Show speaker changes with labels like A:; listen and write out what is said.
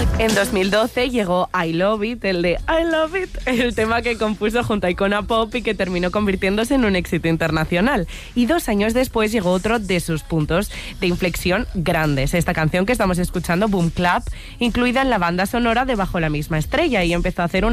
A: En 2012 llegó I Love It, el de I Love It, el tema que compuso junto a Icona Pop y que terminó convirtiéndose en un éxito internacional. Y 2 años después llegó otro de sus puntos de inflexión grandes. Esta canción que estamos escuchando, Boom Clap, incluida en la banda sonora de Bajo la misma estrella, y empezó a hacer una